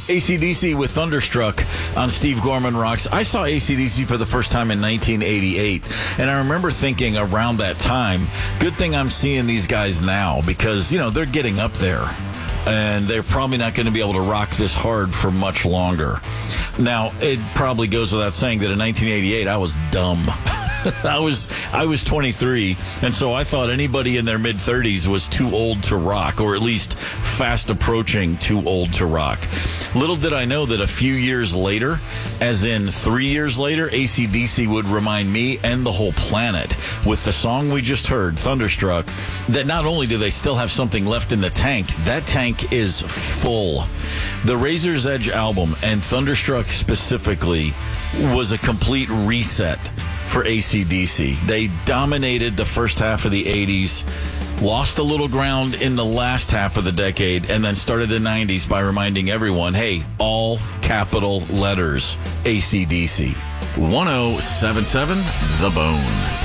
AC/DC with Thunderstruck on Steve Gorman Rocks. I saw AC/DC for the first time in 1988, and I remember thinking around that time, good thing I'm seeing these guys now because, you know, they're getting up there, and they're probably not going to be able to rock this hard for much longer. Now, it probably goes without saying that in 1988, I was dumb. I was 23, and so I thought anybody in their mid-30s was too old to rock, or at least fast approaching too old to rock. Little did I know that a few years later, as in 3 years later, AC/DC would remind me and the whole planet with the song we just heard, Thunderstruck, that not only do they still have something left in the tank, that tank is full. The Razor's Edge album, and Thunderstruck specifically, was a complete reset for AC/DC. They dominated the first half of the 80s, lost a little ground in the last half of the decade, and then started the 90s by reminding everyone, hey, all capital letters, AC/DC. 1077 The Bone.